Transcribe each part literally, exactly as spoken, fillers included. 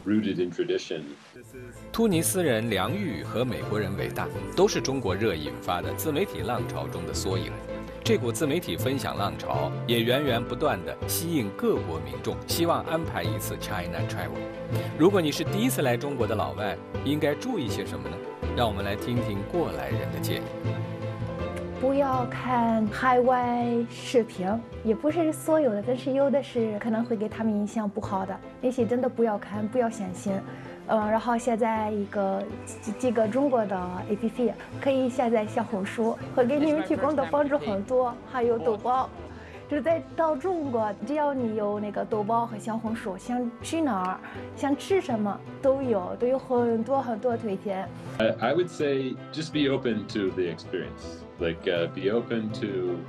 rooted in tradition. 突尼斯人梁玉和美国人伟大，都是中国热引发的自媒体浪潮中的缩影。这股自媒体分享浪潮也源源不断地吸引各国民众，希望安排一次 China Travel。如果你是第一次来中国的老外，应该注意些什么呢？让我们来听听过来人的建议。 不要看海外视频，也不是所有的，但是有的是可能会给他们影响不好的，那些真的不要看，不要相信。嗯，然后现在一个几几个中国的 A P P 可以下载小红书，会给你们提供的帮助很多，还有豆包。就是在到中国，只要你有那个豆包和小红书，想去哪儿，想吃什么都有，都有很多很多推荐。 I, I would say just be open to the experience. Like uh, be open to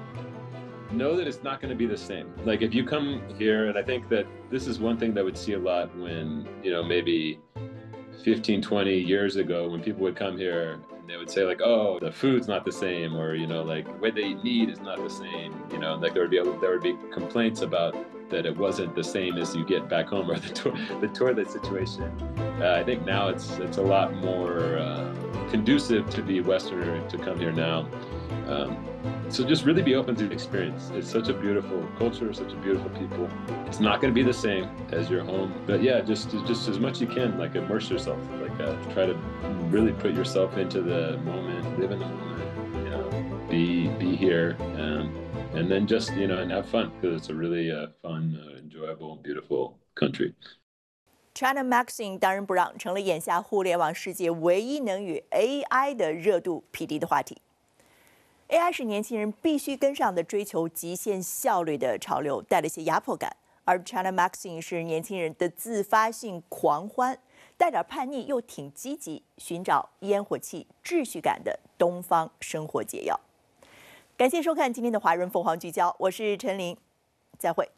know that it's not going to be the same. Like if you come here, and I think that this is one thing that I would see a lot when, you know, maybe fifteen, twenty years ago when people would come here and they would say like, oh, the food's not the same, or, you know, like the way they eat meat is not the same, you know, like there would be, there would be complaints about that it wasn't the same as you get back home, or the, to the toilet situation. Uh, I think now it's, it's a lot more uh, conducive to be Westerner to come here now. Um, so just really be open to the experience. It's such a beautiful culture, such a beautiful people. It's not going to be the same as your home, but yeah, just just as much as you can, like immerse yourself, like uh, try to really put yourself into the moment, live in the moment, you know, be be here, um, and then just you know and have fun because it's a really uh, fun, uh, enjoyable, beautiful country. China Magazine 当仁不让，成了眼下互联网世界唯一能与 A I 的热度匹敌的话题。A I 是年轻人必须跟上的追求极限效率的潮流，带了些压迫感；而 China Magazine 是年轻人的自发性狂欢，带点叛逆又挺积极，寻找烟火气、秩序感的东方生活解药。感谢收看今天的华人凤凰聚焦，我是陈琳，再会。